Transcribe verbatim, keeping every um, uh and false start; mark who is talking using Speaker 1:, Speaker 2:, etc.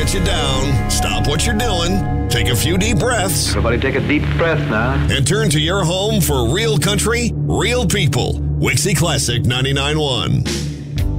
Speaker 1: get you down, stop what you're doing, take a few deep breaths.
Speaker 2: Everybody take a deep breath now.
Speaker 1: And turn to your home for real country, real people. Wixie Classic ninety-nine point one.